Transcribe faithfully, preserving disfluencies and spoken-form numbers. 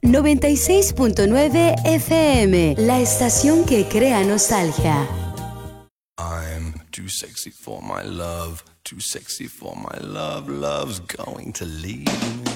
noventa y seis punto nueve F M, la estación que crea nostalgia. I'm too sexy for my love, too sexy for my love, love's going to leave me.